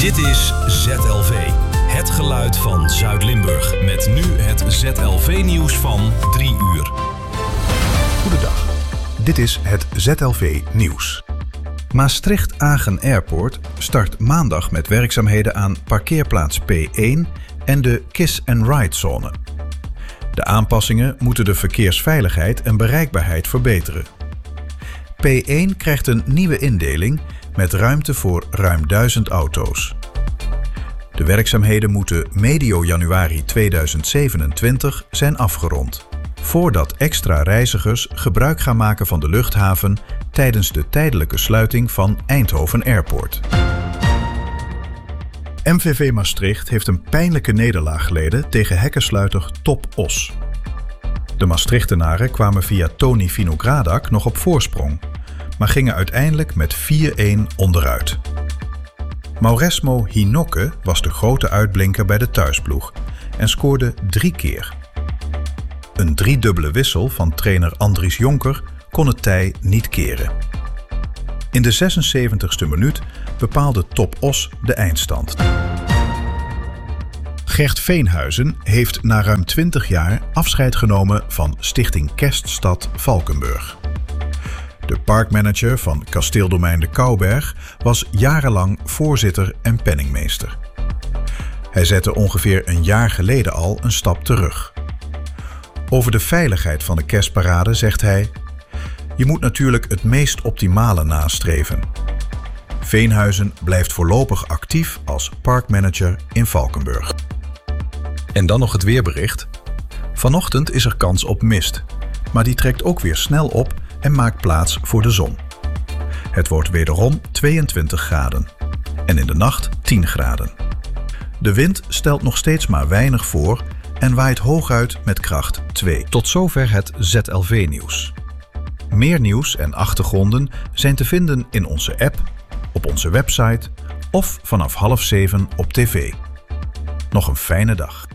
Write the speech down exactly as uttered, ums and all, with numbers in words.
Dit is Z L V, het geluid van Zuid-Limburg. Met nu het Z L V-nieuws van drie uur. Goedendag, dit is het Z L V-nieuws. Maastricht-Agen Airport start maandag met werkzaamheden aan parkeerplaats P één en de kiss-and-ride-zone. De aanpassingen moeten de verkeersveiligheid en bereikbaarheid verbeteren. P één krijgt een nieuwe indeling met ruimte voor ruim duizend auto's. De werkzaamheden moeten medio januari tweeduizend zevenentwintig zijn afgerond, voordat extra reizigers gebruik gaan maken van de luchthaven tijdens de tijdelijke sluiting van Eindhoven Airport. M V V Maastricht heeft een pijnlijke nederlaag geleden tegen hekkensluiter Top Os. De Maastrichtenaren kwamen via Tony Vinogradak nog op voorsprong, maar gingen uiteindelijk met vier-een onderuit. Mauresmo Hinoke was de grote uitblinker bij de thuisploeg en scoorde drie keer. Een driedubbele wissel van trainer Andries Jonker kon het tij niet keren. In de zesenzeventigste minuut bepaalde Top Os de eindstand. Gert Veenhuizen heeft na ruim twintig jaar afscheid genomen van Stichting Kerststad Valkenburg. De parkmanager van Kasteeldomein de Kouberg was jarenlang voorzitter en penningmeester. Hij zette ongeveer een jaar geleden al een stap terug. Over de veiligheid van de kerstparade zegt hij: je moet natuurlijk het meest optimale nastreven. Veenhuizen blijft voorlopig actief als parkmanager in Valkenburg. En dan nog het weerbericht. Vanochtend is er kans op mist, maar die trekt ook weer snel op en maakt plaats voor de zon. Het wordt wederom tweeëntwintig graden en in de nacht tien graden. De wind stelt nog steeds maar weinig voor en waait hooguit met kracht twee. Tot zover het Z L V-nieuws. Meer nieuws en achtergronden zijn te vinden in onze app, op onze website of vanaf half zeven op tv. Nog een fijne dag.